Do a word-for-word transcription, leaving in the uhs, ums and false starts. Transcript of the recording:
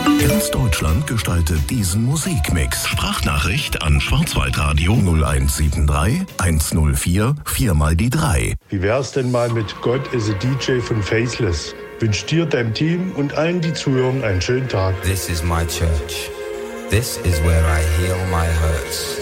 Ganz Deutschland gestaltet diesen Musikmix. Sprachnachricht an Schwarzwaldradio null eins sieben drei eins null vier vier mal die drei. Wie wär's denn mal mit God is a D J von Faceless? Wünscht dir, deinem Team und allen, die zuhören, einen schönen Tag. This is my church. This is where I heal my hurts.